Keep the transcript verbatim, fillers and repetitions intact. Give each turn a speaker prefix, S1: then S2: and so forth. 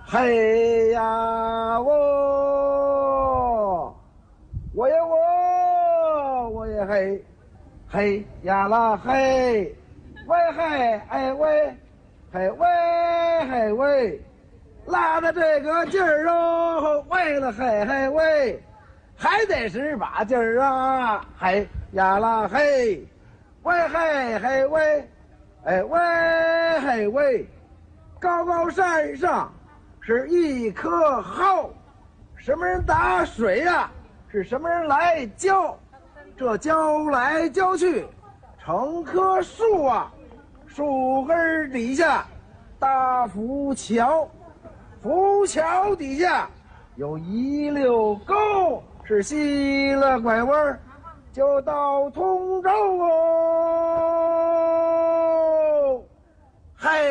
S1: 嘿呀我，我也我，我也嘿，嘿呀啦嘿，喂嘿哎喂，嘿喂嘿喂，拉的这个劲儿哦，为了嘿嘿喂，还得是把劲儿啊，嘿呀啦嘿，喂嘿嘿喂，哎喂嘿喂，高高山上。是一棵蒿，什么人打水呀、啊？是什么人来浇？这浇来浇去，成棵树啊！树根底下大浮桥，浮桥底下有一溜沟，是西了拐弯就到通州哦。